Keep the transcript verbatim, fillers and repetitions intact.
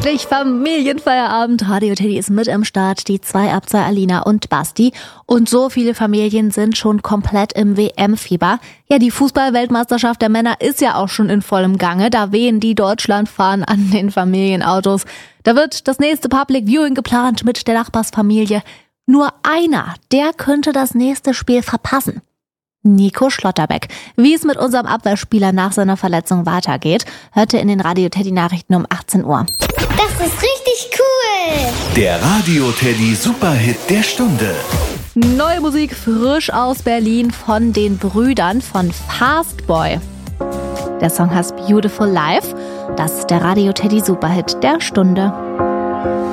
Endlich Familienfeierabend. Radio Teddy ist mit im Start. Die zwei Abzei Alina und Basti. Und so viele Familien sind schon komplett im W M-Fieber. Ja, die Fußball-Weltmeisterschaft der Männer ist ja auch schon in vollem Gange. Da wehen die Deutschlandfahnen an den Familienautos. Da wird das nächste Public Viewing geplant mit der Nachbarsfamilie. Nur einer, der könnte das nächste Spiel verpassen. Nico Schlotterbeck. Wie es mit unserem Abwehrspieler nach seiner Verletzung weitergeht, hört ihr in den Radio Teddy Nachrichten um achtzehn Uhr. Das ist richtig cool! Der Radio Teddy Superhit der Stunde. Neue Musik frisch aus Berlin von den Brüdern von Fastboy. Der Song heißt Beautiful Life. Das ist der Radio Teddy Superhit der Stunde.